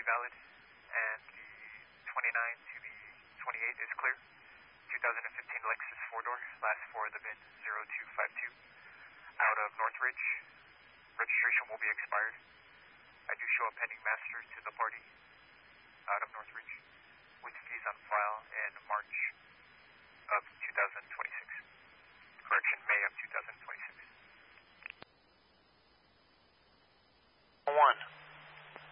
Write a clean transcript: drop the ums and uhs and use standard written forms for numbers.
valid, and the 29 to the 28 is clear. 2015 Lexus 4-door, last four of the VIN 0252. Out of Northridge. Registration will be expired. I do show a pending master to the party out of Northridge with fees on file and marked